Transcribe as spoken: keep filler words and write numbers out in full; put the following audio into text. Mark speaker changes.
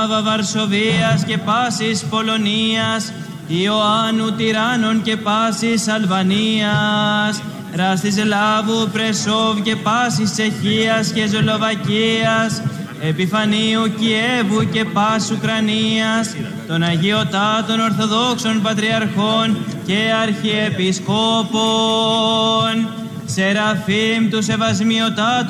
Speaker 1: Βαρσοβίας και πάσης Πολωνίας, Ιωάννου Τυράννων και πάσης Αλβανίας, Ράστης Λάβου, Πρεσόβ και πάσης Τσεχίας και Ζολοβακίας, Επιφανίου Κιέβου και πάσης Ουκρανίας, των Αγιωτάτων Ορθοδόξων Πατριαρχών και Αρχιεπισκόπων, Σεραφείμ του Σεβασμιωτάτου